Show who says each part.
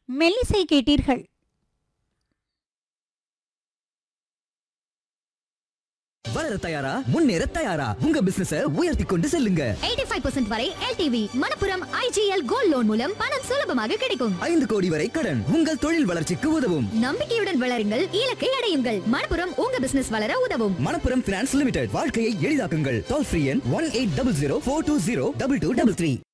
Speaker 1: மெல்லிசை கேட்டீர்கள்.
Speaker 2: வளர தயாரா, முன்னேற தயாரா, உங்க பிசினஸ உயர்த்தி கொண்டு செல்லுங்க.
Speaker 3: 85% வரை LTV Manappuram IGL gold loan மூலம் பணம் சுலபமாக கிடைக்கும்.
Speaker 2: 5 கோடி வரை கடன் உங்கள் தொழில் வளர்ச்சிக்கு உதவும்.
Speaker 3: நம்பிக்கையுடன் வளருங்கள், இலக்கை அடையுங்கள். மணப்புரம் உங்க பிசினஸ் வளர உதவும்.
Speaker 2: மணப்புரம் பினான்ஸ் லிமிடெட், வாழ்க்கையை எளிதாக்குங்கள். டோல் ஃப்ரீ எண் 1800 420 2233.